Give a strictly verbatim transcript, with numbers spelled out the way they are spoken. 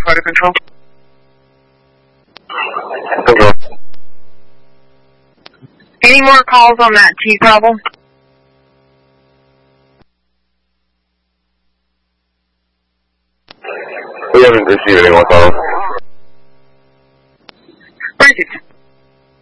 Flight Control. Control. Any more calls on that T problem? We haven't received any more calls.